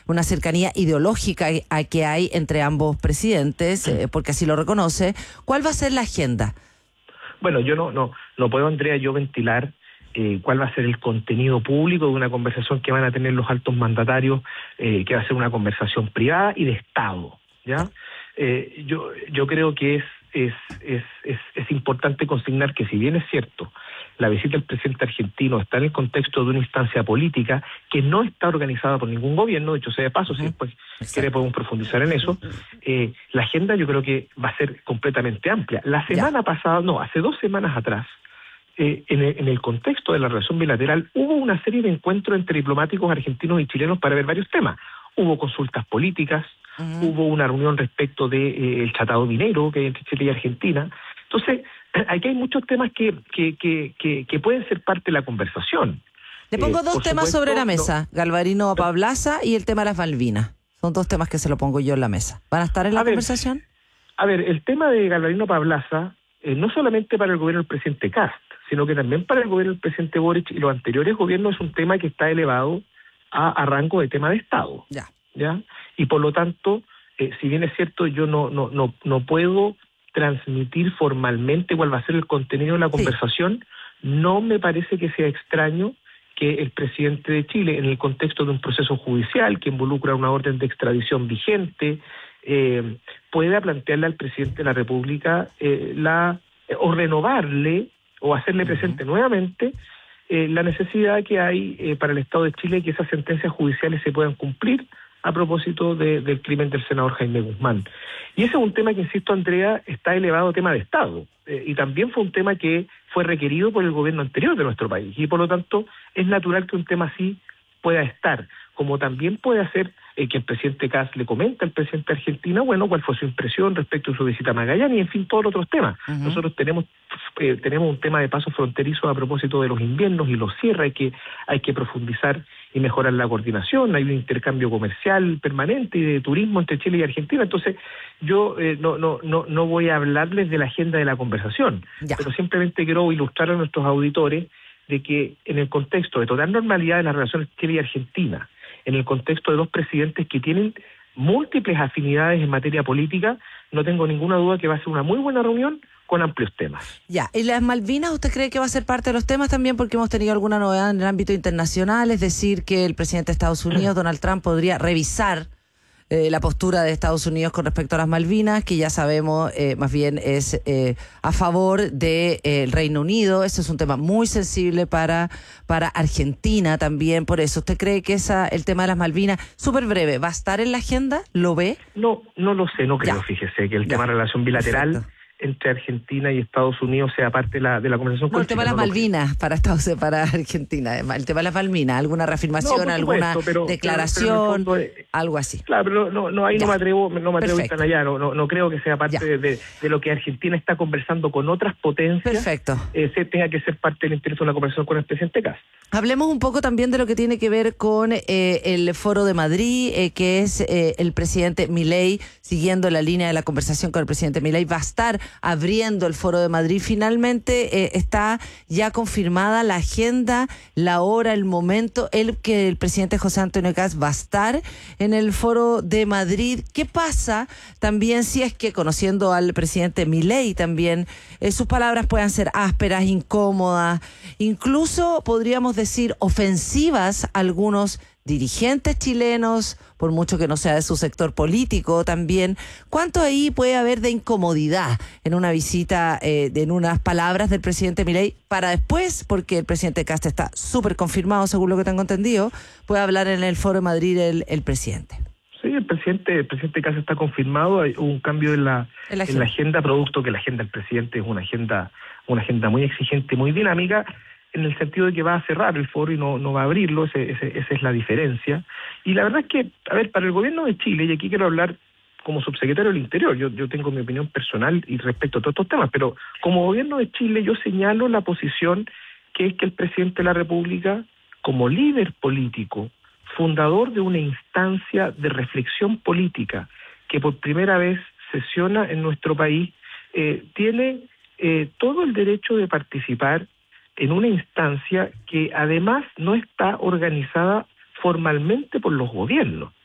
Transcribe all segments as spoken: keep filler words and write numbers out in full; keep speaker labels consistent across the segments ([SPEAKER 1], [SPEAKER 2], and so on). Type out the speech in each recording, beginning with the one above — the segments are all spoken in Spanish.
[SPEAKER 1] una cercanía ideológica a que hay entre ambos presidentes, eh, porque así lo reconoce. ¿Cuál va a ser la agenda?
[SPEAKER 2] Bueno, yo no, no, no puedo, Andrea, yo ventilar eh, cuál va a ser el contenido público de una conversación que van a tener los altos mandatarios, eh, que va a ser una conversación privada y de Estado, ¿ya? Eh, yo, yo creo que es, es, es, es, es importante consignar que, si bien es cierto, la visita del presidente argentino está en el contexto de una instancia política que no está organizada por ningún gobierno, de hecho sea de paso, uh-huh. si después quiere podemos profundizar en eso, eh, la agenda yo creo que va a ser completamente amplia. La semana ya. pasada, no, hace dos semanas atrás, eh, en, el, en el contexto de la relación bilateral, hubo una serie de encuentros entre diplomáticos argentinos y chilenos para ver varios temas. Hubo consultas políticas, uh-huh. hubo una reunión respecto del de, eh, tratado minero que hay entre Chile y Argentina. Entonces, aquí hay muchos temas que, que, que, que, que pueden ser parte de la conversación.
[SPEAKER 1] Le pongo
[SPEAKER 2] eh,
[SPEAKER 1] dos temas
[SPEAKER 2] supuesto,
[SPEAKER 1] sobre la mesa, no, Galvarino Pablaza y el tema de las Malvinas. Son dos temas que se lo pongo yo en la mesa. ¿Van a estar en la
[SPEAKER 2] a
[SPEAKER 1] conversación?
[SPEAKER 2] Ver, a ver, el tema de Galvarino Pablaza, eh, no solamente para el gobierno del presidente Kast, sino que también para el gobierno del presidente Boric y los anteriores gobiernos, es un tema que está elevado a, a rango de tema de Estado.
[SPEAKER 1] Ya.
[SPEAKER 2] ¿Ya? Y por lo tanto, eh, si bien es cierto, yo no, no, no, no puedo transmitir formalmente cuál va a ser el contenido de la conversación, sí. no me parece que sea extraño que el presidente de Chile, en el contexto de un proceso judicial que involucra una orden de extradición vigente, eh, pueda plantearle al presidente de la República eh, la eh, o renovarle o hacerle uh-huh. presente nuevamente eh, la necesidad que hay eh, para el Estado de Chile que esas sentencias judiciales se puedan cumplir a propósito de, del crimen del senador Jaime Guzmán. Y ese es un tema que, insisto, Andrea, está elevado a tema de Estado, eh, y también fue un tema que fue requerido por el gobierno anterior de nuestro país, y por lo tanto es natural que un tema así pueda estar, como también puede hacer eh, que el presidente Kast le comenta al presidente de Argentina, bueno, cuál fue su impresión respecto a su visita a Magallanes, y en fin, todos los otros temas. Uh-huh. Nosotros tenemos eh, tenemos un tema de paso fronterizo a propósito de los inviernos y los cierres, hay que, hay que profundizar y mejorar la coordinación, hay un intercambio comercial permanente y de turismo entre Chile y Argentina. Entonces yo eh, no, no, no, no voy a hablarles de la agenda de la conversación, ya. pero simplemente quiero ilustrar a nuestros auditores de que en el contexto de total normalidad de las relaciones Chile y Argentina, en el contexto de dos presidentes que tienen múltiples afinidades en materia política, no tengo ninguna duda que va a ser una muy buena reunión con amplios temas.
[SPEAKER 1] Ya, ¿y las Malvinas usted cree que va a ser parte de los temas también? Porque hemos tenido alguna novedad en el ámbito internacional, es decir, que el presidente de Estados Unidos, Donald Trump, podría revisar eh, la postura de Estados Unidos con respecto a las Malvinas, que ya sabemos eh, más bien es eh, a favor del de, eh, Reino Unido. Ese es un tema muy sensible para, para Argentina también. Por eso, ¿usted cree que esa el tema de las Malvinas, súper breve, va a estar en la agenda? ¿Lo ve?
[SPEAKER 2] No, no lo sé, no creo, ya. fíjese, que el ya. tema de relación bilateral... Perfecto. entre Argentina y Estados Unidos sea parte de la, de la conversación.
[SPEAKER 1] No, el tema de las no Malvinas para Estados para Argentina, el tema de las Malvinas, alguna reafirmación, no, alguna supuesto, pero, declaración, pero, pero fondo, algo así.
[SPEAKER 2] Claro, pero no, no ahí ya. no me atrevo, no me atrevo tan allá, no, no, no creo que sea parte de, de, de lo que Argentina está conversando con otras potencias.
[SPEAKER 1] Perfecto.
[SPEAKER 2] Eh, se tenga que ser parte del interés de una conversación con el presidente Kast.
[SPEAKER 1] Hablemos un poco también de lo que tiene que ver con eh, el Foro de Madrid, eh, que es eh, el presidente Milei, siguiendo la línea de la conversación con el presidente Milei, va a estar abriendo el Foro de Madrid. Finalmente eh, está ya confirmada la agenda, la hora, el momento, el que el presidente José Antonio Kast va a estar en el Foro de Madrid. ¿Qué pasa también si es que, conociendo al presidente Milei también, eh, sus palabras puedan ser ásperas, incómodas, incluso podríamos decir ofensivas a algunos dirigentes chilenos, por mucho que no sea de su sector político también? ¿Cuánto ahí puede haber de incomodidad en una visita, eh, en unas palabras del presidente Milei para después, porque el presidente Kast está súper confirmado, según lo que tengo entendido, puede hablar en el Foro de Madrid el, el presidente?
[SPEAKER 2] Sí, el presidente, el presidente Kast está confirmado. Hay un cambio en la, en la, en la agenda, producto que la agenda del presidente es una agenda, una agenda muy exigente, muy dinámica, en el sentido de que va a cerrar el foro y no, no va a abrirlo, ese, ese, esa es la diferencia. Y la verdad es que, a ver, para el gobierno de Chile, y aquí quiero hablar como subsecretario del Interior, yo, yo tengo mi opinión personal y respecto a todos estos temas, pero como gobierno de Chile yo señalo la posición que es que el presidente de la República, como líder político, fundador de una instancia de reflexión política que por primera vez sesiona en nuestro país, eh, tiene eh, todo el derecho de participar en una instancia que además no está organizada formalmente por los gobiernos.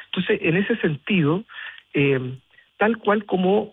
[SPEAKER 2] Entonces, en ese sentido, eh, tal cual como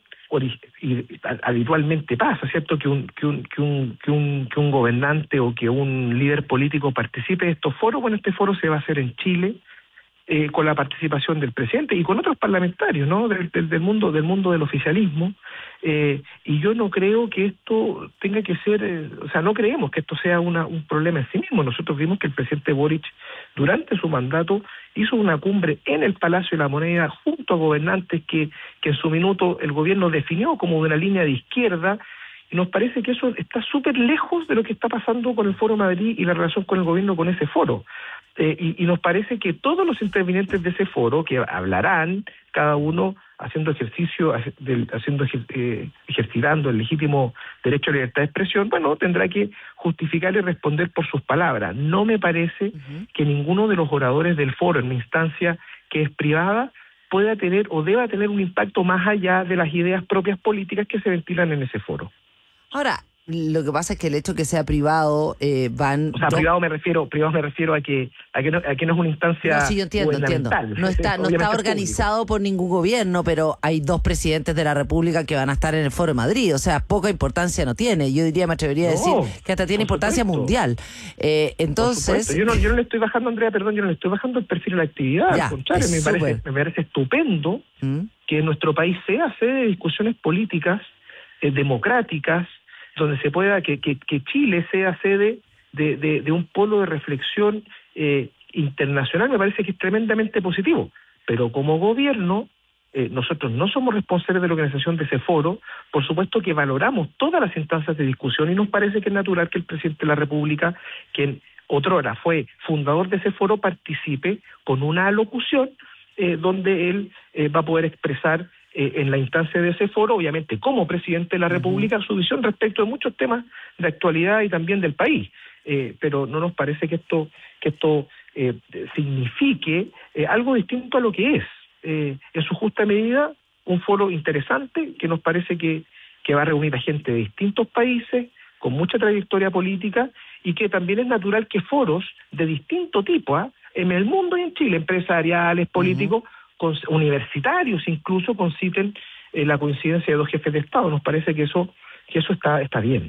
[SPEAKER 2] y habitualmente pasa, ¿cierto? Que un, que un, que un, que un, que un gobernante o que un líder político participe de estos foros. Bueno, este foro se va a hacer en Chile, eh, con la participación del presidente y con otros parlamentarios, ¿no? Del, del, del mundo, del mundo del oficialismo. Eh, y yo no creo que esto tenga que ser, eh, o sea, no creemos que esto sea una, un problema en sí mismo. Nosotros vimos que el presidente Boric, durante su mandato, hizo una cumbre en el Palacio de la Moneda junto a gobernantes que, que en su minuto el gobierno definió como de una línea de izquierda, y nos parece que eso está súper lejos de lo que está pasando con el Foro Madrid y la relación con el gobierno con ese foro. Eh, y, y nos parece que todos los intervinientes de ese foro, que hablarán cada uno haciendo ejercicio, haciendo eh, ejercitando el legítimo derecho a la libertad de expresión, bueno, tendrá que justificar y responder por sus palabras. No me parece uh-huh. que ninguno de los oradores del foro, en una instancia que es privada, pueda tener o deba tener un impacto más allá de las ideas propias políticas que se ventilan en ese foro.
[SPEAKER 1] Ahora, lo que pasa es que el hecho que sea privado eh, van...
[SPEAKER 2] O sea, dos... privado me refiero privado me refiero a que a que no, a que no es una instancia
[SPEAKER 1] no, sí, yo entiendo, entiendo. No está, no está organizado público por ningún gobierno, pero hay dos presidentes de la República que van a estar en el Foro de Madrid. O sea, poca importancia no tiene. Yo diría, me atrevería a decir no, que hasta tiene importancia supuesto. mundial. Eh, entonces...
[SPEAKER 2] Yo no, yo no le estoy bajando, Andrea, perdón, yo no le estoy bajando el perfil de la actividad.
[SPEAKER 1] Ya,
[SPEAKER 2] al contrario, me parece, me parece estupendo ¿Mm? que nuestro país sea sede de discusiones políticas eh, democráticas, donde se pueda, que, que, que Chile sea sede de, de, de un polo de reflexión eh, internacional. Me parece que es tremendamente positivo, pero como gobierno, eh, nosotros no somos responsables de la organización de ese foro. Por supuesto que valoramos todas las instancias de discusión y nos parece que es natural que el presidente de la República, quien otrora fue fundador de ese foro, participe con una alocución eh, donde él eh, va a poder expresar en la instancia de ese foro, obviamente como presidente de la República, su visión respecto de muchos temas de actualidad y también del país. Eh, pero no nos parece que esto que esto eh, signifique eh, algo distinto a lo que es. Eh, en su justa medida, un foro interesante que nos parece que, que va a reunir a gente de distintos países, con mucha trayectoria política, y que también es natural que foros de distinto tipo, ¿eh? en el mundo y en Chile, empresariales, políticos, uh-huh. Con, universitarios incluso conciten eh, la coincidencia de dos jefes de Estado. Nos parece que eso que eso está está bien.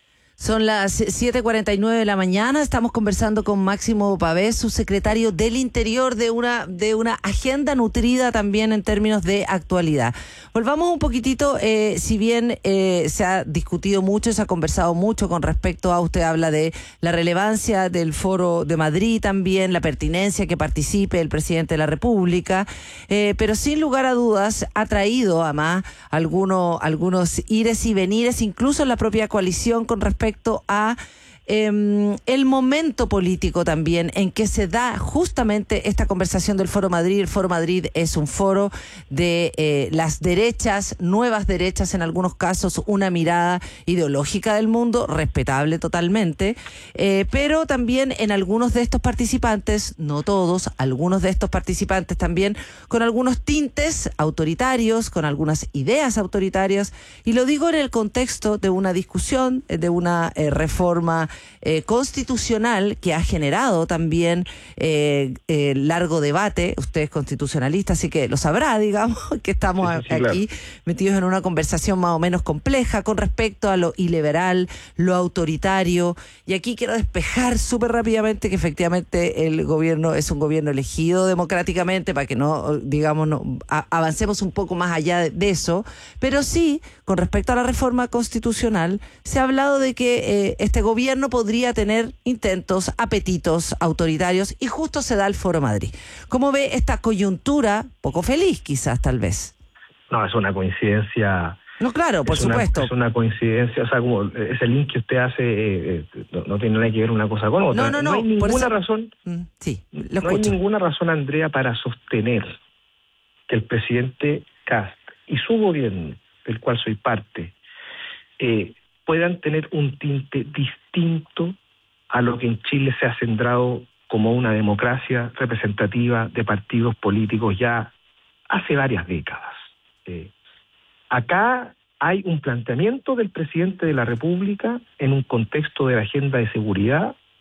[SPEAKER 1] Son las siete cuarenta y nueve de la mañana, estamos conversando con Máximo Pavés, subsecretario del Interior, de una de una agenda nutrida también en términos de actualidad. Volvamos un poquitito, eh, si bien eh, se ha discutido mucho, se ha conversado mucho con respecto a, usted habla de la relevancia del Foro de Madrid también, la pertinencia que participe el presidente de la República, eh, pero sin lugar a dudas ha traído además algunos, algunos ires y venires, incluso en la propia coalición con respecto respecto a eh, el momento político también en que se da justamente esta conversación del Foro Madrid. El Foro Madrid es un foro de eh, las derechas, nuevas derechas en algunos casos, una mirada ideológica del mundo, respetable totalmente, eh, pero también en algunos de estos participantes, no todos, algunos de estos participantes también con algunos tintes autoritarios, con algunas ideas autoritarias, y lo digo en el contexto de una discusión, de una eh, reforma Eh, constitucional que ha generado también eh, eh, largo debate. Usted es constitucionalista, así que lo sabrá, digamos, que estamos sí, sí, aquí claro. metidos en una conversación más o menos compleja con respecto a lo iliberal, lo autoritario, y aquí quiero despejar súper rápidamente que efectivamente el gobierno es un gobierno elegido democráticamente, para que no, digamos, no, a, avancemos un poco más allá de, de eso, pero sí, con respecto a la reforma constitucional, se ha hablado de que eh, este gobierno podría tener intentos, apetitos autoritarios, y justo se da el Foro Madrid. ¿Cómo ve esta coyuntura, poco feliz quizás, tal vez?
[SPEAKER 2] No, es una coincidencia.
[SPEAKER 1] No, claro, por
[SPEAKER 2] es
[SPEAKER 1] supuesto.
[SPEAKER 2] Una, es una coincidencia, o sea, como ese link que usted hace eh, no, no tiene nada que ver una cosa con otra.
[SPEAKER 1] No, no, no.
[SPEAKER 2] No hay ninguna
[SPEAKER 1] eso...
[SPEAKER 2] razón,
[SPEAKER 1] mm, sí, lo
[SPEAKER 2] no hay ninguna razón, Andrea, para sostener que el presidente Kast y su gobierno, del cual soy parte, eh, puedan tener un tinte distinto a lo que en Chile se ha centrado como una democracia representativa de partidos políticos ya hace varias décadas. Eh, acá hay un planteamiento del presidente de la República en un contexto de la agenda de seguridad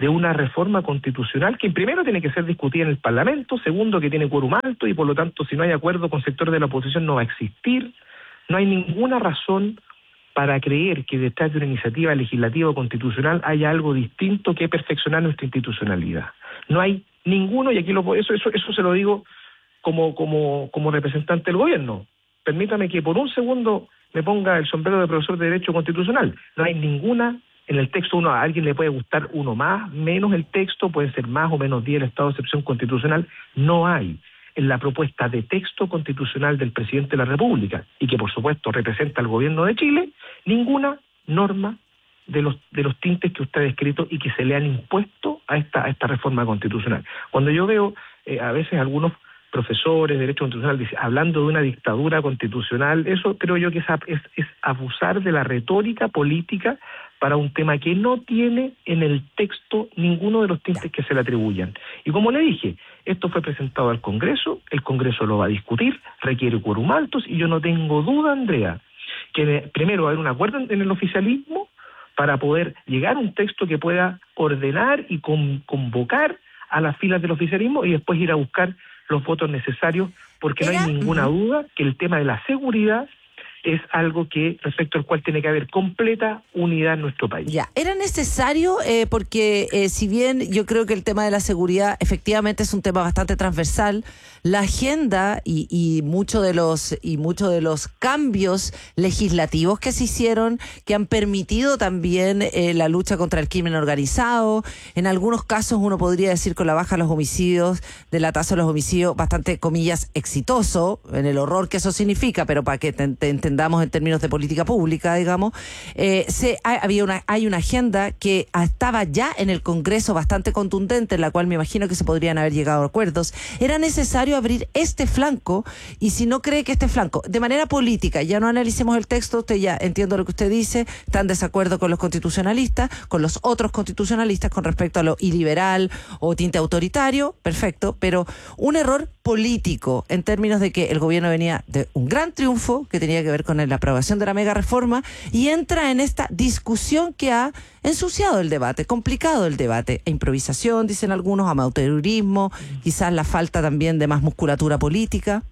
[SPEAKER 2] de una reforma constitucional que primero tiene que ser discutida en el Parlamento, segundo que tiene quórum alto y por lo tanto si no hay acuerdo con sectores de la oposición no va a existir. No hay ninguna razón para creer que detrás de una iniciativa legislativa o constitucional haya algo distinto que perfeccionar nuestra institucionalidad. No hay ninguno, y aquí lo eso eso eso se lo digo como como como representante del gobierno. Permítame que por un segundo me ponga el sombrero de profesor de Derecho Constitucional. No hay ninguna, en el texto uno a alguien le puede gustar uno más, menos el texto, puede ser más o menos diez el estado de excepción constitucional. No hay en la propuesta de texto constitucional del presidente de la República, y que por supuesto representa al gobierno de Chile, ninguna norma de los de los tintes que usted ha descrito y que se le han impuesto a esta a esta reforma constitucional. Cuando yo veo eh, a veces algunos profesores de Derecho Constitucional dice, hablando de una dictadura constitucional, eso creo yo que es, es, es abusar de la retórica política para un tema que no tiene en el texto ninguno de los tintes que se le atribuyan. Y como le dije, esto fue presentado al Congreso, el Congreso lo va a discutir, requiere quórum altos, y yo no tengo duda, Andrea, que primero va a haber un acuerdo en el oficialismo para poder llegar a un texto que pueda ordenar y con, convocar a las filas del oficialismo y después ir a buscar los votos necesarios, porque no hay ninguna duda que el tema de la seguridad es algo que respecto al cual tiene que haber completa unidad en nuestro país.
[SPEAKER 1] Ya, era necesario eh, porque eh, si bien yo creo que el tema de la seguridad efectivamente es un tema bastante transversal, la agenda y, y muchos de los y muchos de los cambios legislativos que se hicieron, que han permitido también eh, la lucha contra el crimen organizado, en algunos casos uno podría decir con la baja de los homicidios, de la tasa de los homicidios, bastante comillas exitoso, en el horror que eso significa, pero para que te, te entendamos en términos de política pública, digamos, eh, se, hay, había una, hay una agenda que estaba ya en el Congreso bastante contundente, en la cual me imagino que se podrían haber llegado a acuerdos. Era necesario abrir este flanco, y si no cree que este flanco, de manera política, ya no analicemos el texto, usted ya entiendo lo que usted dice, está en desacuerdo con los constitucionalistas, con los otros constitucionalistas con respecto a lo iliberal o tinte autoritario, perfecto, pero un error político en términos de que el gobierno venía de un gran triunfo que tenía que ver con la aprobación de la mega reforma y entra en esta discusión que ha ensuciado el debate, complicado el debate, e improvisación, dicen algunos, amateurismo, quizás la falta también de más musculatura política.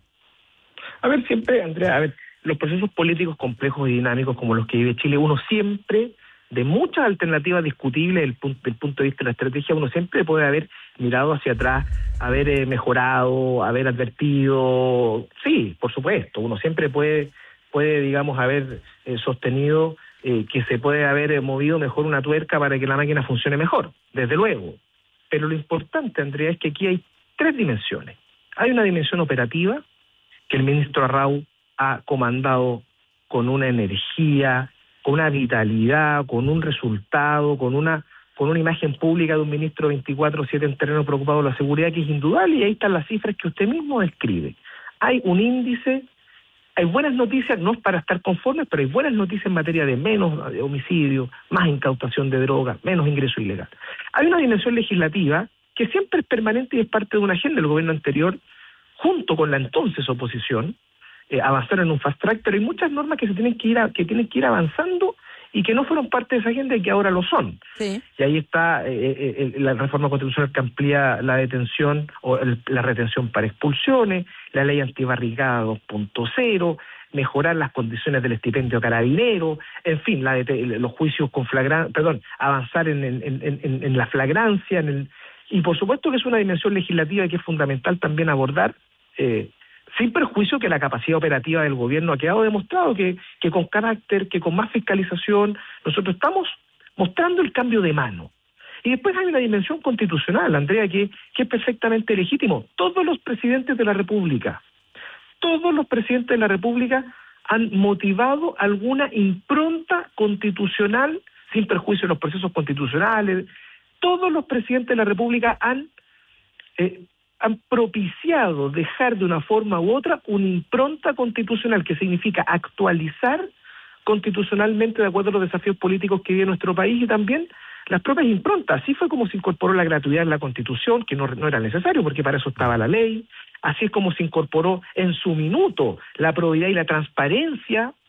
[SPEAKER 2] A ver, siempre, Andrea, a ver, los procesos políticos complejos y dinámicos como los que vive Chile, uno siempre, de muchas alternativas discutibles del punto, del punto de vista de la estrategia, uno siempre puede haber mirado hacia atrás, haber eh, mejorado, haber advertido, sí, por supuesto, uno siempre puede puede, digamos, haber eh, sostenido eh, que se puede haber eh, movido mejor una tuerca para que la máquina funcione mejor, desde luego. Pero lo importante, Andrea, es que aquí hay tres dimensiones. Hay una dimensión operativa, que el ministro Arrau ha comandado con una energía, con una vitalidad, con un resultado, con una con una imagen pública de un ministro veinticuatro siete en terreno preocupado de la seguridad, que es indudable, y ahí están las cifras que usted mismo describe. Hay un índice. Hay buenas noticias, no es para estar conformes, pero hay buenas noticias en materia de menos homicidio, más incautación de drogas, menos ingreso ilegal. Hay una dimensión legislativa que siempre es permanente y es parte de una agenda del gobierno anterior, junto con la entonces oposición, eh, avanzar en un fast track, pero hay muchas normas que se tienen que ir a, que tienen que ir avanzando y que no fueron parte de esa agenda y que ahora lo son. Sí. Y ahí está eh, eh, la reforma constitucional que amplía la detención o el, la retención para expulsiones, la ley antibarricada dos punto cero, mejorar las condiciones del estipendio carabinero, en fin, la de, los juicios con flagrancia, perdón, avanzar en, en, en, en la flagrancia, en el, y por supuesto que es una dimensión legislativa que es fundamental también abordar, eh, sin perjuicio que la capacidad operativa del gobierno ha quedado demostrado, que, que con carácter, que con más fiscalización, nosotros estamos mostrando el cambio de mano. Y después hay una dimensión constitucional, Andrea, que, que es perfectamente legítimo. Todos los presidentes de la República, todos los presidentes de la República han motivado alguna impronta constitucional, sin perjuicio de los procesos constitucionales. Todos los presidentes de la República han... Eh, han propiciado dejar de una forma u otra una impronta constitucional, que significa actualizar constitucionalmente de acuerdo a los desafíos políticos que vive nuestro país y también las propias improntas. Así fue como se incorporó la gratuidad en la Constitución, que no, no era necesario porque para eso estaba la ley. Así es como se incorporó en su minuto la probidad y la transparencia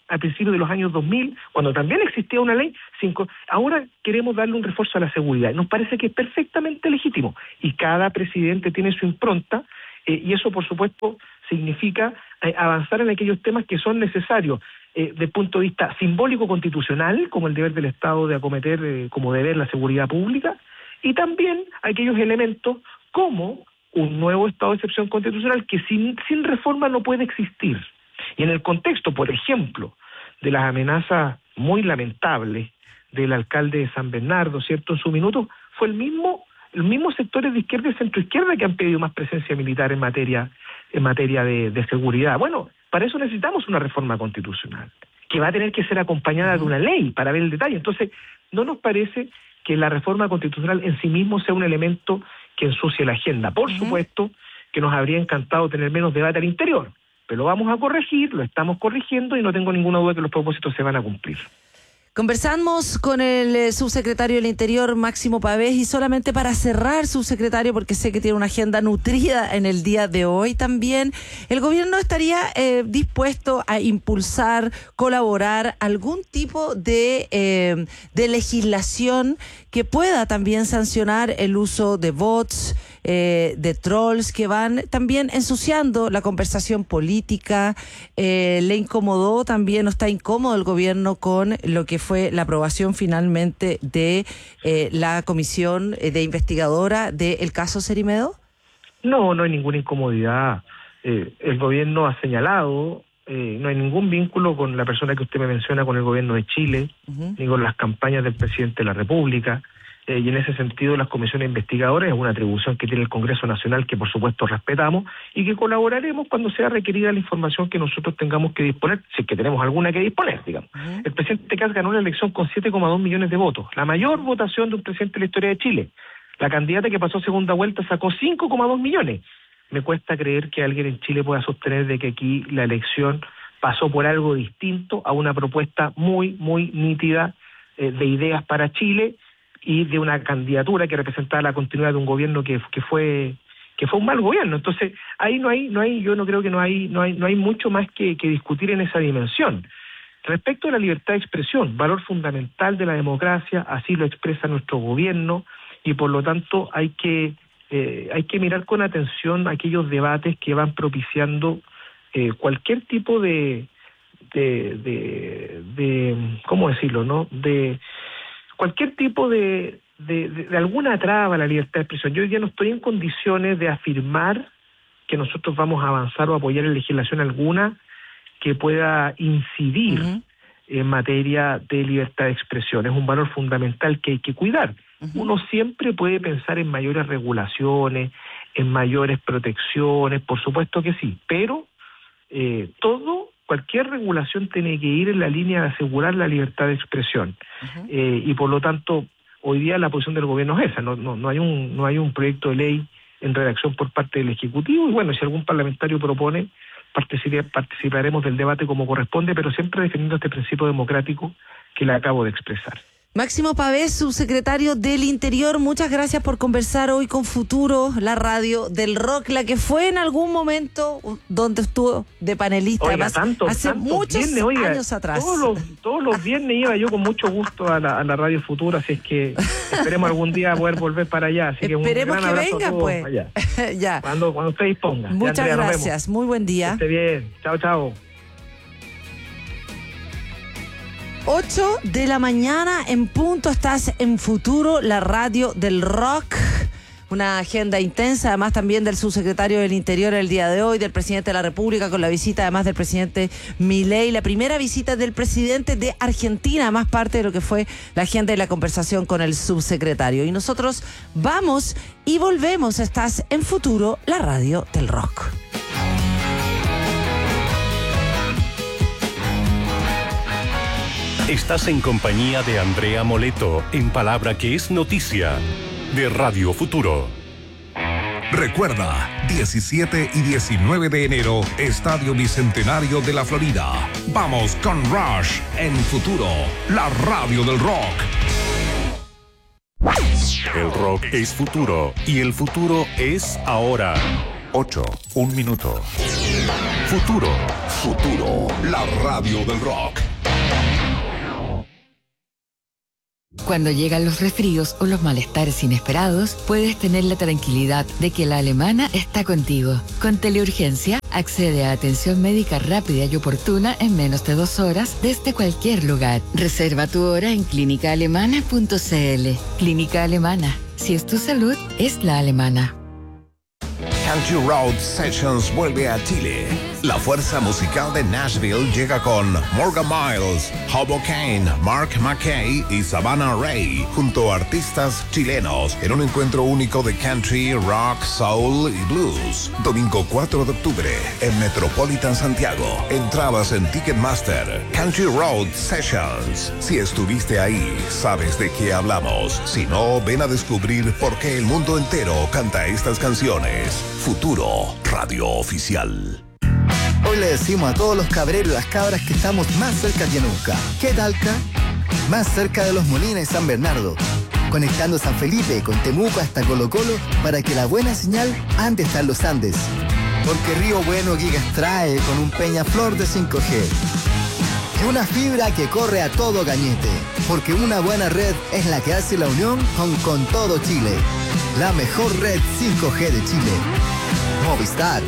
[SPEAKER 2] a principios de los años dos mil, cuando también existía una ley. Cinco, ahora queremos darle un refuerzo a la seguridad. Nos parece que es perfectamente legítimo y cada presidente tiene su impronta eh, y eso, por supuesto, significa eh, avanzar en aquellos temas que son necesarios eh, desde el punto de vista simbólico constitucional, como el deber del Estado de acometer eh, como deber la seguridad pública, y también aquellos elementos como un nuevo estado de excepción constitucional que sin, sin reforma no puede existir. Y en el contexto, por ejemplo, de las amenazas muy lamentables del alcalde de San Bernardo, ¿cierto? En su minuto, fue el mismo, los mismos sectores de izquierda y centroizquierda que han pedido más presencia militar en materia, en materia de, de seguridad. Bueno, para eso necesitamos una reforma constitucional, que va a tener que ser acompañada de una ley para ver el detalle. Entonces, no nos parece que la reforma constitucional en sí mismo sea un elemento que ensucie la agenda. Por uh-huh. supuesto que nos habría encantado tener menos debate al interior, pero lo vamos a corregir, lo estamos corrigiendo y no tengo ninguna duda que los propósitos se van a cumplir.
[SPEAKER 1] Conversamos con el eh, subsecretario del Interior, Máximo Pavés, y solamente para cerrar, subsecretario, porque sé que tiene una agenda nutrida en el día de hoy también, ¿el gobierno estaría eh, dispuesto a impulsar, colaborar algún tipo de, eh, de legislación que pueda también sancionar el uso de bots, eh, de trolls que van también ensuciando la conversación política? Eh, ¿Le incomodó también o está incómodo el gobierno con lo que fue la aprobación finalmente de eh, la comisión de investigadora del caso Cerimedo?
[SPEAKER 2] No, no hay ninguna incomodidad. Eh, el gobierno ha señalado, eh, no hay ningún vínculo con la persona que usted me menciona, con el gobierno de Chile, uh-huh. ni con las campañas del presidente de la República. Eh, y en ese sentido las comisiones investigadoras es una atribución que tiene el Congreso Nacional, que por supuesto respetamos, y que colaboraremos cuando sea requerida la información que nosotros tengamos que disponer, si es que tenemos alguna que disponer, digamos. Uh-huh. El presidente Kast ganó la elección con siete coma dos millones de votos, la mayor votación de un presidente en la historia de Chile. La candidata que pasó a segunda vuelta sacó cinco coma dos millones. Me cuesta creer que alguien en Chile pueda sostener de que aquí la elección pasó por algo distinto a una propuesta muy, muy nítida eh, de ideas para Chile, y de una candidatura que representaba la continuidad de un gobierno que, que fue que fue un mal gobierno. Entonces ahí no hay no hay yo no creo que no hay no hay no hay mucho más que, que discutir en esa dimensión. Respecto a la libertad de expresión, valor fundamental de la democracia, así lo expresa nuestro gobierno, y por lo tanto hay que eh, hay que mirar con atención aquellos debates que van propiciando eh, cualquier tipo de de, de de ¿cómo decirlo, no? de cualquier tipo de, de, de, de alguna traba a la libertad de expresión. Yo hoy día no estoy en condiciones de afirmar que nosotros vamos a avanzar o apoyar en legislación alguna que pueda incidir uh-huh. en materia de libertad de expresión. Es un valor fundamental que hay que cuidar. Uh-huh. Uno siempre puede pensar en mayores regulaciones, en mayores protecciones, por supuesto que sí, pero eh, todo... cualquier regulación tiene que ir en la línea de asegurar la libertad de expresión. Uh-huh. eh, y por lo tanto, hoy día la posición del gobierno es esa, no, no, no hay un no hay un proyecto de ley en redacción por parte del Ejecutivo, y bueno, si algún parlamentario propone, participaremos del debate como corresponde, pero siempre defendiendo este principio democrático que le acabo de expresar.
[SPEAKER 1] Máximo Pavés, subsecretario del Interior, muchas gracias por conversar hoy con Futuro, la radio del rock, la que fue en algún momento donde estuvo de panelista,
[SPEAKER 2] oiga,
[SPEAKER 1] además,
[SPEAKER 2] tanto,
[SPEAKER 1] hace
[SPEAKER 2] tanto
[SPEAKER 1] muchos
[SPEAKER 2] viernes, oiga,
[SPEAKER 1] años atrás.
[SPEAKER 2] Todos los, todos los viernes iba yo con mucho gusto a la, a la radio Futuro, así es que esperemos algún día poder volver para allá. Así que
[SPEAKER 1] esperemos
[SPEAKER 2] un gran
[SPEAKER 1] que
[SPEAKER 2] abrazo
[SPEAKER 1] venga,
[SPEAKER 2] a todos
[SPEAKER 1] pues.
[SPEAKER 2] allá.
[SPEAKER 1] ya.
[SPEAKER 2] Cuando, cuando usted disponga.
[SPEAKER 1] Muchas
[SPEAKER 2] ya, Andrea,
[SPEAKER 1] gracias, muy buen día.
[SPEAKER 2] Que esté bien, chao, chao.
[SPEAKER 1] ocho de la mañana en punto, estás en Futuro, la radio del rock. Una agenda intensa, además también del subsecretario del Interior el día de hoy, del presidente de la República, con la visita además del presidente Milei, la primera visita del presidente de Argentina, además parte de lo que fue la agenda y la conversación con el subsecretario. Y nosotros vamos y volvemos, estás en Futuro, la radio del rock.
[SPEAKER 3] Estás en compañía de Andrea Moleto, en Palabra que es Noticia, de Radio Futuro.
[SPEAKER 4] Recuerda, diecisiete y diecinueve de enero, Estadio Bicentenario de la Florida. Vamos con Rush en Futuro, la radio del rock.
[SPEAKER 3] El rock es futuro y el futuro es ahora.
[SPEAKER 4] ocho, un minuto.
[SPEAKER 3] Futuro.
[SPEAKER 4] Futuro, la radio del rock.
[SPEAKER 5] Cuando llegan los resfríos o los malestares inesperados, puedes tener la tranquilidad de que la alemana está contigo. Con Teleurgencia, accede a atención médica rápida y oportuna en menos de dos horas desde cualquier lugar. Reserva tu hora en clínica alemana punto c l. Clínica Alemana. Si es tu salud, es la alemana.
[SPEAKER 4] Country Road Sessions vuelve a Chile. La fuerza musical de Nashville llega con Morgan Miles, Hobo Kane, Mark McKay y Savannah Ray, junto a artistas chilenos, en un encuentro único de country, rock, soul y blues. Domingo cuatro de octubre, en Metropolitan Santiago. Entradas en Ticketmaster. Country Road Sessions. Si estuviste ahí, sabes de qué hablamos. Si no, ven a descubrir por qué el mundo entero canta estas canciones. Futuro, radio oficial.
[SPEAKER 6] Hoy le decimos a todos los cabreros y las cabras que estamos más cerca que nunca. ¿Qué talca? Más cerca de Los Molinos y San Bernardo. Conectando San Felipe con Temuco hasta Colo Colo para que la buena señal ande hasta los Andes. Porque Río Bueno Gigas trae con un Peñaflor de cinco G. Y una fibra que corre a todo cañete. Porque una buena red es la que hace la unión con, con todo Chile. La mejor red cinco G de Chile. Movistar.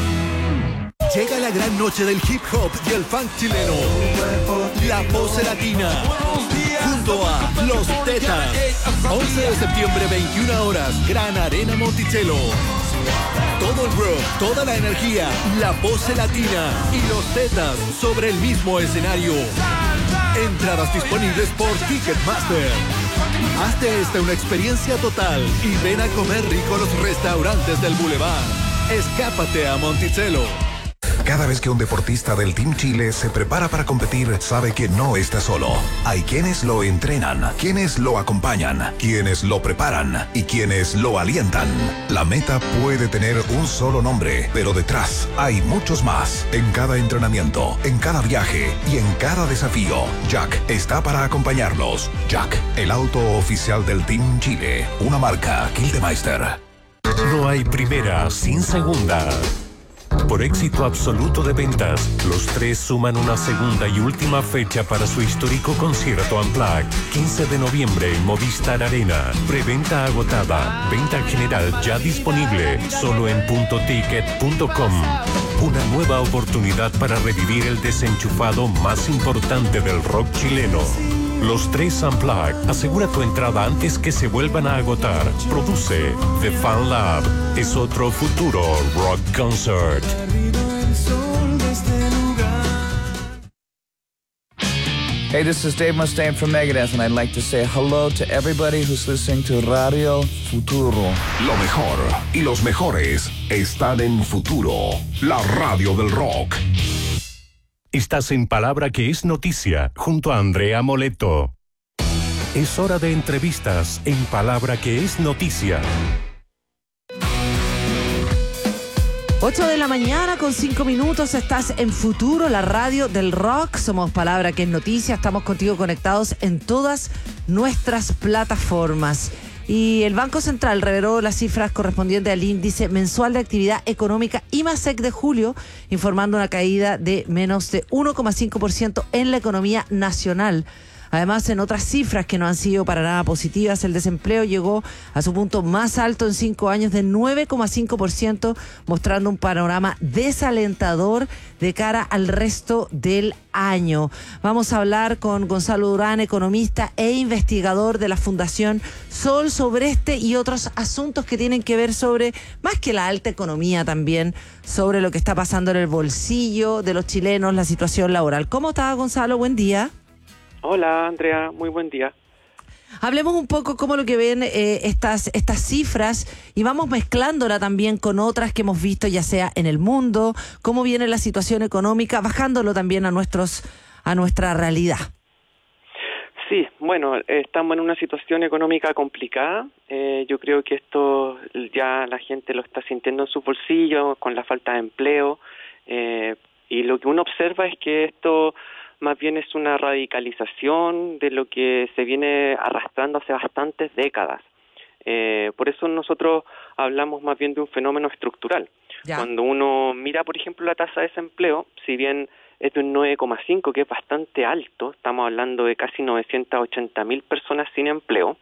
[SPEAKER 7] Llega la gran noche del hip hop y el funk chileno. La Pose Latina. Junto a Los Tetas. once de septiembre, veintiuna horas. Gran Arena Monticello. Todo el rock, toda la energía. La Pose Latina y Los Tetas sobre el mismo escenario. Entradas disponibles por Ticketmaster. Hazte esta una experiencia total y ven a comer rico a los restaurantes del Boulevard. Escápate a Monticello.
[SPEAKER 4] Cada vez que un deportista del Team Chile se prepara para competir, sabe que no está solo. Hay quienes lo entrenan, quienes lo acompañan, quienes lo preparan y quienes lo alientan. La meta puede tener un solo nombre, pero detrás hay muchos más. En cada entrenamiento, en cada viaje y en cada desafío, Jack está para acompañarlos. Jack, el auto oficial del Team Chile, una marca Gildemeister.
[SPEAKER 3] No hay primera sin segunda. Por éxito absoluto de ventas, los tres suman una segunda y última fecha para su histórico concierto Unplugged. quince de noviembre en Movistar Arena. Preventa agotada. Venta general ya disponible. Solo en punto ticket punto com. Una nueva oportunidad para revivir el desenchufado más importante del rock chileno. Los tres Unplugged. Asegura tu entrada antes que se vuelvan a agotar. Produce The Fan Lab. Es otro futuro rock concert.
[SPEAKER 8] Hey, this is Dave Mustaine from Megadeth, and I'd like to say hello to everybody who's listening to Radio Futuro.
[SPEAKER 4] Lo mejor y los mejores están en Futuro, la radio del rock.
[SPEAKER 3] Estás en Palabra que es Noticia, junto a Andrea Moleto. Es hora de entrevistas en Palabra que es Noticia.
[SPEAKER 1] ocho de la mañana con cinco minutos, estás en Futuro, la radio del rock. Somos Palabra que es Noticia, estamos contigo conectados en todas nuestras plataformas. Y el Banco Central reveló las cifras correspondientes al índice mensual de actividad económica IMASEC de julio, informando una caída de menos de uno coma cinco por ciento en la economía nacional. Además, en otras cifras que no han sido para nada positivas, el desempleo llegó a su punto más alto en cinco años de nueve coma cinco por ciento, mostrando un panorama desalentador de cara al resto del año. Vamos a hablar con Gonzalo Durán, economista e investigador de la Fundación Sol, sobre este y otros asuntos que tienen que ver sobre, más que la alta economía también, sobre lo que está pasando en el bolsillo de los chilenos, la situación laboral. ¿Cómo está, Gonzalo? Buen día.
[SPEAKER 9] Hola, Andrea, muy buen día.
[SPEAKER 1] Hablemos un poco cómo lo que ven eh, estas estas cifras y vamos mezclándola también con otras que hemos visto, ya sea en el mundo, cómo viene la situación económica, bajándolo también a nuestros a nuestra realidad.
[SPEAKER 9] Sí, bueno, estamos en una situación económica complicada. Eh, yo creo que esto ya la gente lo está sintiendo en su bolsillo con la falta de empleo, eh, y lo que uno observa es que esto más bien es una radicalización de lo que se viene arrastrando hace bastantes décadas. Eh, por eso nosotros hablamos más bien de un fenómeno estructural. Ya. Cuando uno mira, por ejemplo, la tasa de desempleo, si bien es de un nueve coma cinco, que es bastante alto. Estamos hablando de casi novecientas ochenta mil personas sin empleo.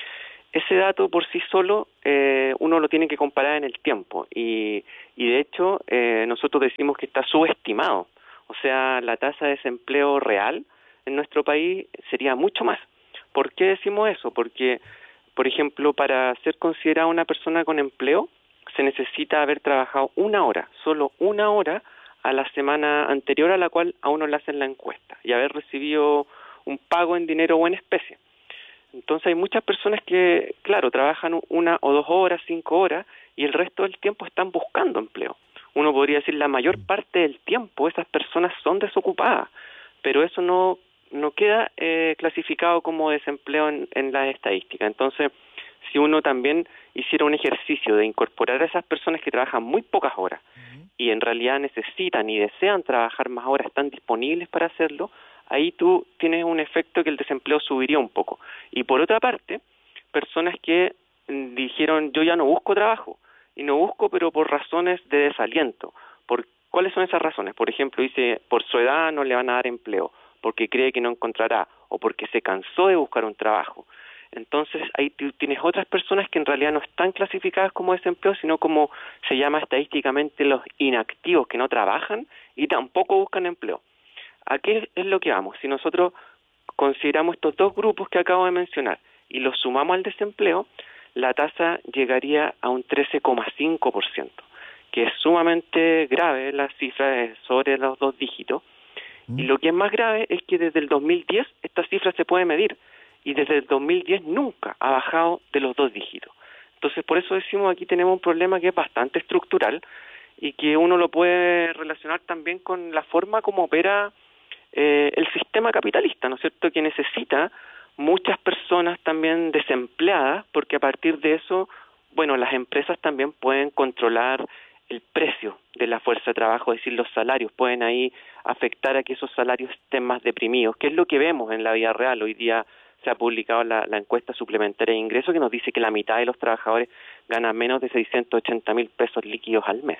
[SPEAKER 9] Ese dato por sí solo eh, uno lo tiene que comparar en el tiempo y, y de hecho eh, nosotros decimos que está subestimado. O sea, la tasa de desempleo real en nuestro país sería mucho más. ¿Por qué decimos eso? Porque, por ejemplo, para ser considerada una persona con empleo se necesita haber trabajado una hora, solo una hora a la semana anterior a la cual a uno le hacen la encuesta y haber recibido un pago en dinero o en especie. Entonces hay muchas personas que, claro, trabajan una o dos horas, cinco horas, y el resto del tiempo están buscando empleo. Uno podría decir la mayor parte del tiempo esas personas son desocupadas, pero eso no, no queda eh, clasificado como desempleo en, en la estadística. Entonces, si uno también hiciera un ejercicio de incorporar a esas personas que trabajan muy pocas horas uh-huh. y en realidad necesitan y desean trabajar más horas, están disponibles para hacerlo, ahí tú tienes un efecto que el desempleo subiría un poco. Y por otra parte, personas que dijeron, yo ya no busco trabajo, y no busco, pero por razones de desaliento. ¿Por cuáles son esas razones? Por ejemplo, dice, por su edad no le van a dar empleo, porque cree que no encontrará, o porque se cansó de buscar un trabajo. Entonces, ahí tú tienes otras personas que en realidad no están clasificadas como desempleo, sino como se llama estadísticamente los inactivos, que no trabajan y tampoco buscan empleo. ¿A qué es lo que vamos? Si nosotros consideramos estos dos grupos que acabo de mencionar y los sumamos al desempleo, la tasa llegaría a un trece coma cinco por ciento, que es sumamente grave, la cifra es sobre los dos dígitos. Mm. Y lo que es más grave es que desde el dos mil diez esta cifra se puede medir, y desde el dos mil diez nunca ha bajado de los dos dígitos. Entonces, por eso decimos aquí tenemos un problema que es bastante estructural y que uno lo puede relacionar también con la forma como opera Eh, el sistema capitalista, ¿no es cierto?, que necesita muchas personas también desempleadas, porque a partir de eso, bueno, las empresas también pueden controlar el precio de la fuerza de trabajo, es decir, los salarios, pueden ahí afectar a que esos salarios estén más deprimidos, que es lo que vemos en la vida real. Hoy día se ha publicado la, la encuesta suplementaria de ingresos que nos dice que la mitad de los trabajadores ganan menos de seiscientos ochenta mil pesos líquidos al mes.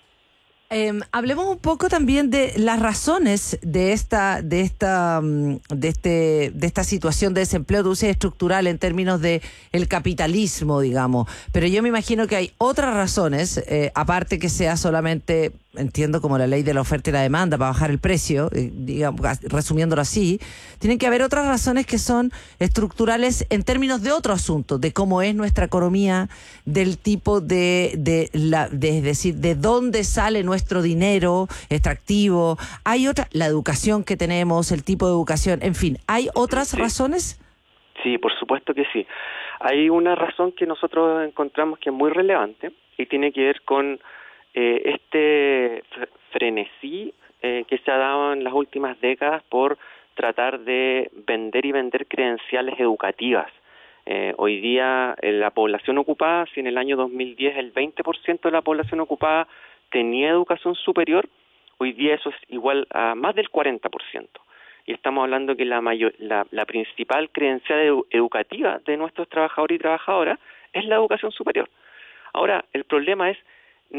[SPEAKER 1] Eh, hablemos un poco también de las razones de esta, de esta, de este, de esta situación de desempleo, tú dices estructural en términos de el capitalismo, digamos. Pero yo me imagino que hay otras razones, eh, aparte que sea solamente, entiendo, como la ley de la oferta y la demanda para bajar el precio, eh, digamos, resumiéndolo así, tienen que haber otras razones que son estructurales en términos de otro asunto, de cómo es nuestra economía, del tipo de, de la, de, es decir, de dónde sale nuestro dinero extractivo. Hay otra, la educación que tenemos, el tipo de educación, en fin, ¿hay otras
[SPEAKER 9] sí.
[SPEAKER 1] razones?
[SPEAKER 9] Sí, por supuesto que sí. Hay una razón que nosotros encontramos que es muy relevante y tiene que ver con eh, este frenesí eh, que se ha dado en las últimas décadas por tratar de vender y vender credenciales educativas. Eh, hoy día eh, la población ocupada, si en el año dos mil diez el veinte por ciento de la población ocupada tenía educación superior, hoy día eso es igual a más del cuarenta por ciento. Y estamos hablando que la, mayor, la, la principal credencial edu- educativa de nuestros trabajadores y trabajadoras es la educación superior. Ahora, el problema es,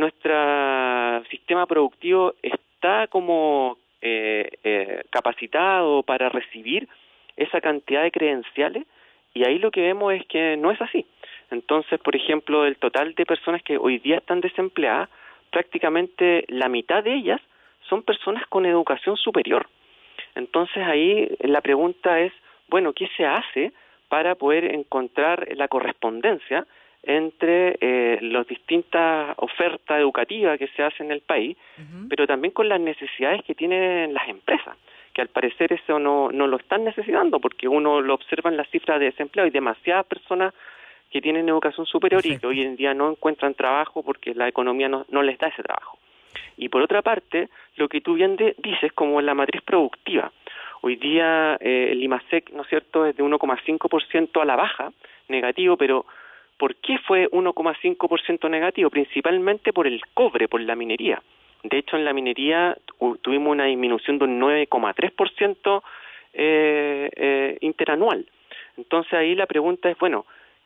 [SPEAKER 9] nuestro sistema productivo está como eh, eh, capacitado para recibir esa cantidad de credenciales, y ahí lo que vemos es que no es así. Entonces, por ejemplo, el total de personas que hoy día están desempleadas, prácticamente la mitad de ellas son personas con educación superior. Entonces ahí la pregunta es, bueno, ¿qué se hace para poder encontrar la correspondencia entre eh, las distintas ofertas educativas que se hacen en el país, uh-huh. pero también con las necesidades que tienen las empresas, que al parecer eso no, no lo están necesitando, porque uno lo observa en las cifras de desempleo, hay demasiadas personas que tienen educación superior Perfecto. Y que hoy en día no encuentran trabajo porque la economía no, no les da ese trabajo. Y por otra parte, lo que tú bien de, dices como la matriz productiva. Hoy día eh, el IMASEC, ¿no es cierto?, es de uno coma cinco por ciento a la baja, negativo, pero ¿por qué fue uno coma cinco por ciento negativo? Principalmente por el cobre, por la minería. De hecho, en la minería uh, tuvimos una disminución de un nueve coma tres por ciento eh, eh, interanual. Entonces ahí la pregunta es, bueno,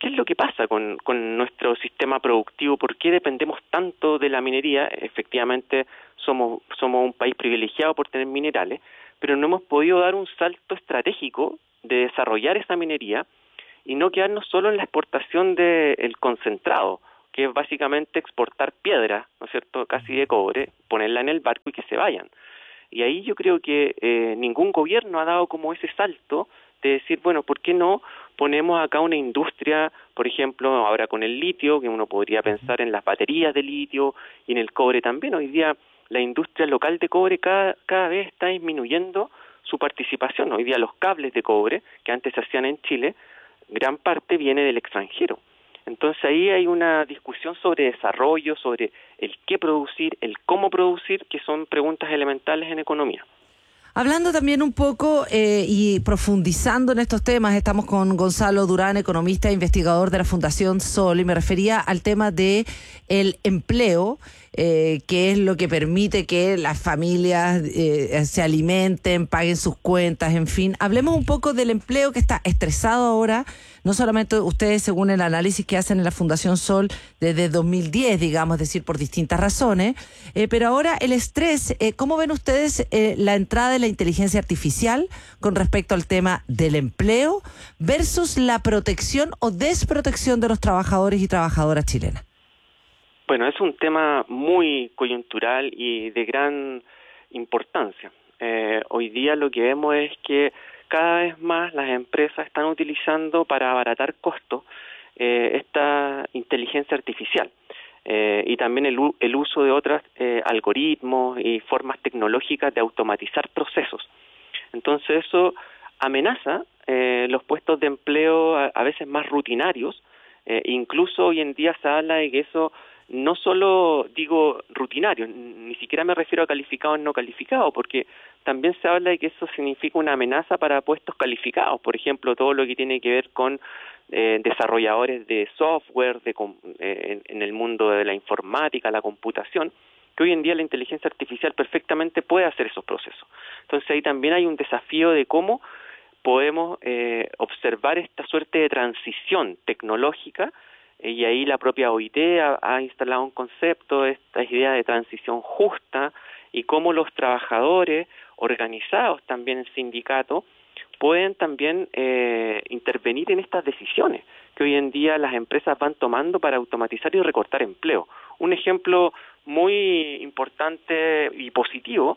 [SPEAKER 9] ¿qué es lo que pasa con, con nuestro sistema productivo? ¿Por qué dependemos tanto de la minería? Efectivamente, somos, somos un país privilegiado por tener minerales, pero no hemos podido dar un salto estratégico de desarrollar esa minería y no quedarnos solo en la exportación del concentrado, que es básicamente exportar piedra, ¿no es cierto?, casi de cobre, ponerla en el barco y que se vayan. Y ahí yo creo que eh, ningún gobierno ha dado como ese salto de decir, bueno, ¿por qué no ponemos acá una industria, por ejemplo, ahora con el litio, que uno podría pensar en las baterías de litio y en el cobre también? Hoy día la industria local de cobre cada, cada vez está disminuyendo su participación. Hoy día los cables de cobre, que antes se hacían en Chile, gran parte viene del extranjero. Entonces ahí hay una discusión sobre desarrollo, sobre el qué producir, el cómo producir, que son preguntas elementales en economía.
[SPEAKER 1] Hablando también un poco eh, y profundizando en estos temas, estamos con Gonzalo Durán, economista e investigador de la Fundación Sol, y me refería al tema de el empleo, eh, que es lo que permite que las familias eh, se alimenten, paguen sus cuentas, en fin. Hablemos un poco del empleo que está estresado ahora, no solamente ustedes según el análisis que hacen en la Fundación Sol desde dos mil diez, digamos, es decir, por distintas razones, eh, pero ahora el estrés, eh, ¿cómo ven ustedes eh, la entrada de la inteligencia artificial con respecto al tema del empleo versus la protección o desprotección de los trabajadores y trabajadoras chilenas?
[SPEAKER 9] Bueno, es un tema muy coyuntural y de gran importancia. Eh, hoy día lo que vemos es que cada vez más las empresas están utilizando para abaratar costos eh, esta inteligencia artificial eh, y también el, el uso de otros eh, algoritmos y formas tecnológicas de automatizar procesos. Entonces eso amenaza eh, los puestos de empleo a, a veces más rutinarios. Eh, incluso hoy en día se habla de que eso no solo digo rutinario, ni siquiera me refiero a calificados no calificados, porque también se habla de que eso significa una amenaza para puestos calificados, por ejemplo, todo lo que tiene que ver con eh, desarrolladores de software, de, eh, en, en el mundo de la informática, la computación, que hoy en día la inteligencia artificial perfectamente puede hacer esos procesos. Entonces ahí también hay un desafío de cómo podemos eh, observar esta suerte de transición tecnológica. Y ahí la propia O I T ha, ha instalado un concepto, esta idea de transición justa, y cómo los trabajadores organizados también en sindicatos pueden también eh, intervenir en estas decisiones que hoy en día las empresas van tomando para automatizar y recortar empleo. Un ejemplo muy importante y positivo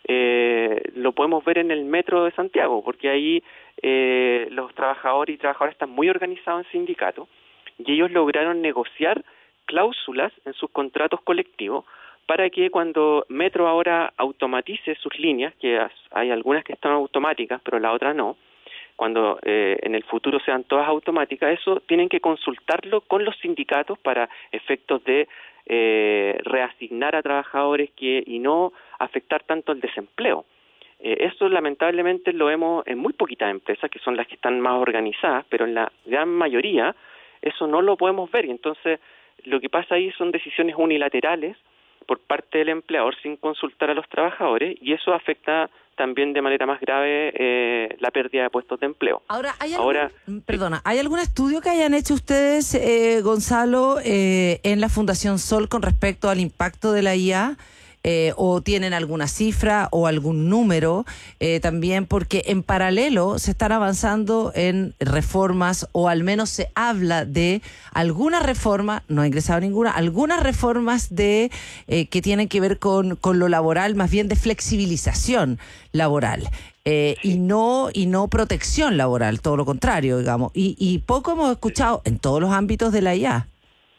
[SPEAKER 9] eh, lo podemos ver en el Metro de Santiago, porque ahí eh, los trabajadores y trabajadoras están muy organizados en sindicatos, y ellos lograron negociar cláusulas en sus contratos colectivos para que cuando Metro ahora automatice sus líneas, que hay algunas que están automáticas, pero la otra no, cuando eh, en el futuro sean todas automáticas, eso tienen que consultarlo con los sindicatos para efectos de eh, reasignar a trabajadores que y no afectar tanto el desempleo. Eh, eso lamentablemente lo vemos en muy poquitas empresas, que son las que están más organizadas, pero en la gran mayoría eso no lo podemos ver, y entonces lo que pasa ahí son decisiones unilaterales por parte del empleador sin consultar a los trabajadores, y eso afecta también de manera más grave eh, la pérdida de puestos de empleo.
[SPEAKER 1] Ahora, ¿hay algún,
[SPEAKER 9] Ahora,
[SPEAKER 1] perdona, ¿hay algún estudio que hayan hecho ustedes, eh, Gonzalo, eh, en la Fundación Sol con respecto al impacto de la I A? Eh, o tienen alguna cifra o algún número eh, también, porque en paralelo se están avanzando en reformas, o al menos se habla de alguna reforma, no ha ingresado ninguna, algunas reformas de eh, que tienen que ver con, con lo laboral, más bien de flexibilización laboral. Eh, y no y no protección laboral, todo lo contrario, digamos. Y, y poco hemos escuchado en todos los ámbitos de la I A.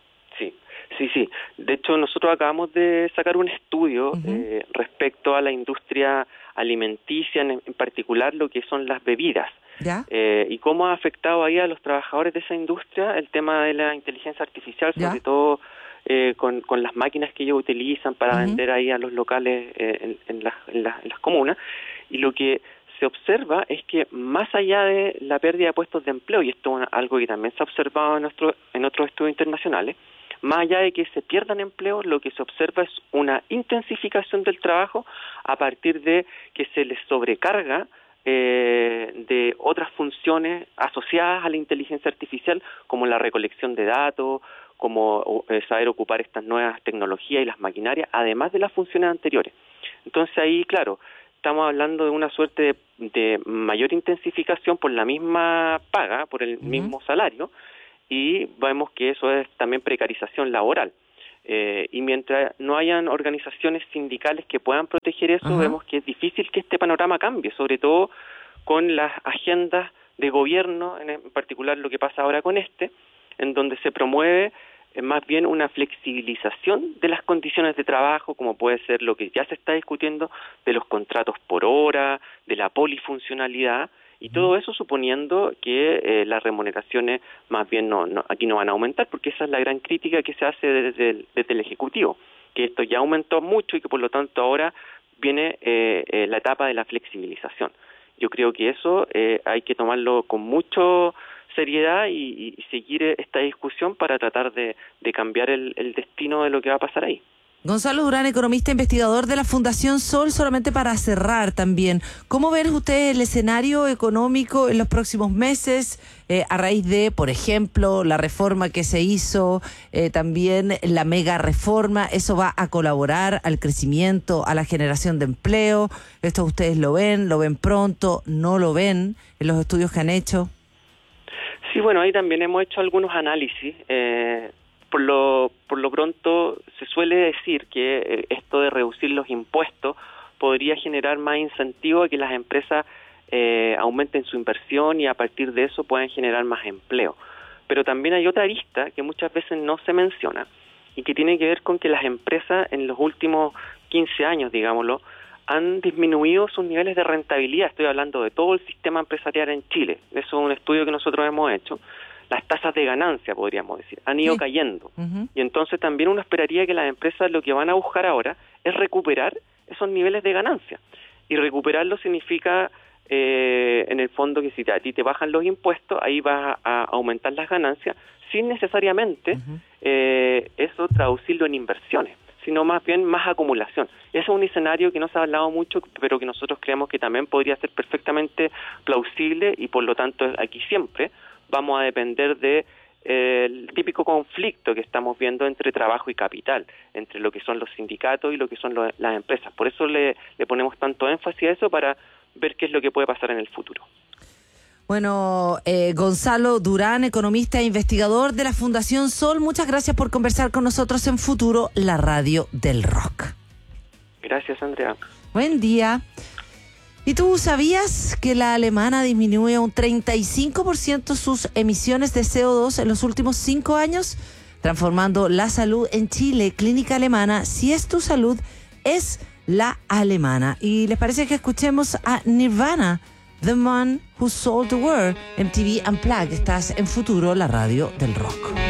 [SPEAKER 9] Sí, sí. De hecho, nosotros acabamos de sacar un estudio uh-huh. eh, respecto a la industria alimenticia, en, en particular lo que son las bebidas.
[SPEAKER 1] ¿Ya?
[SPEAKER 9] Eh, y cómo ha afectado ahí a los trabajadores de esa industria el tema de la inteligencia artificial, sobre ¿Ya? todo eh, con, con las máquinas que ellos utilizan para uh-huh. vender ahí a los locales eh, en, en, las, en, las, en las comunas. Y lo que se observa es que más allá de la pérdida de puestos de empleo, y esto es algo que también se ha observado en, nuestro, en otros estudios internacionales, más allá de que se pierdan empleos, lo que se observa es una intensificación del trabajo a partir de que se les sobrecarga eh, de otras funciones asociadas a la inteligencia artificial, como la recolección de datos, como eh, saber ocupar estas nuevas tecnologías y las maquinarias, además de las funciones anteriores. Entonces ahí, claro, estamos hablando de una suerte de, de mayor intensificación por la misma paga, por el uh-huh. mismo salario, y vemos que eso es también precarización laboral. Eh, y mientras no hayan organizaciones sindicales que puedan proteger eso, uh-huh. vemos que es difícil que este panorama cambie, sobre todo con las agendas de gobierno, en particular lo que pasa ahora con este, en donde se promueve eh, más bien una flexibilización de las condiciones de trabajo, como puede ser lo que ya se está discutiendo, de los contratos por hora, de la polifuncionalidad, y todo eso suponiendo que eh, las remuneraciones más bien no, no aquí no van a aumentar, porque esa es la gran crítica que se hace desde el, desde el Ejecutivo, que esto ya aumentó mucho y que por lo tanto ahora viene eh, eh, la etapa de la flexibilización. Yo creo que eso eh, hay que tomarlo con mucha seriedad y, y seguir esta discusión para tratar de, de cambiar el, el destino de lo que va a pasar ahí.
[SPEAKER 1] Gonzalo Durán, economista investigador de la Fundación Sol, solamente para cerrar también, ¿cómo ven ustedes el escenario económico en los próximos meses eh, a raíz de, por ejemplo, la reforma que se hizo, eh, también la mega reforma? ¿Eso va a colaborar al crecimiento, a la generación de empleo? ¿Esto ustedes lo ven, lo ven pronto, no lo ven en los estudios que han hecho?
[SPEAKER 9] Sí, bueno, ahí también hemos hecho algunos análisis. Eh, por lo por lo pronto se suele decir que eh, esto de reducir los impuestos podría generar más incentivo a que las empresas eh, aumenten su inversión y a partir de eso puedan generar más empleo. Pero también hay otra arista que muchas veces no se menciona y que tiene que ver con que las empresas en los últimos quince años, digámoslo, han disminuido sus niveles de rentabilidad. Estoy hablando de todo el sistema empresarial en Chile. Eso es un estudio que nosotros hemos hecho. Las tasas de ganancia, podríamos decir, han ido sí. cayendo. Uh-huh. Y entonces también uno esperaría que las empresas lo que van a buscar ahora es recuperar esos niveles de ganancia. Y recuperarlo significa, eh, en el fondo, que si a ti te bajan los impuestos, ahí vas a aumentar las ganancias, sin necesariamente uh-huh. eh, eso traducirlo en inversiones, sino más bien más acumulación. Ese es un escenario que no se ha hablado mucho, pero que nosotros creemos que también podría ser perfectamente plausible y por lo tanto aquí siempre vamos a depender de eh, el típico conflicto que estamos viendo entre trabajo y capital, entre lo que son los sindicatos y lo que son lo, las empresas. Por eso le, le ponemos tanto énfasis a eso, para ver qué es lo que puede pasar en el futuro.
[SPEAKER 1] Bueno, eh, Gonzalo Durán, economista e investigador de la Fundación Sol, muchas gracias por conversar con nosotros en Futuro, la radio del rock.
[SPEAKER 9] Gracias, Andrea.
[SPEAKER 1] Buen día. ¿Y tú sabías que la alemana disminuyó un treinta y cinco por ciento sus emisiones de C O dos en los últimos cinco años? Transformando la salud en Chile. Clínica Alemana, si es tu salud, es la alemana. ¿Y les parece que escuchemos a Nirvana, The Man Who Sold the World, M T V Unplugged? Estás en Futuro, la radio del rock.